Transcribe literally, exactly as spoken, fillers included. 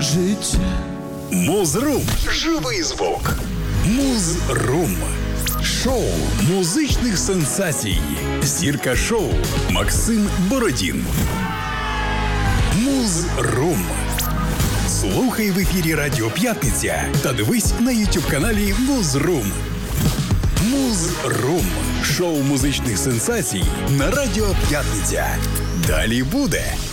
життя. Музрум. Живий звук. Музрум. Шоу музичних сенсацій. Зірка шоу Максим Бородін. Музрум. Слухай в ефірі Радіо П'ятниця та дивись на ютуб-каналі Музрум. Музрум. Шоу музичних сенсацій на Радіо П'ятниця. Далі буде.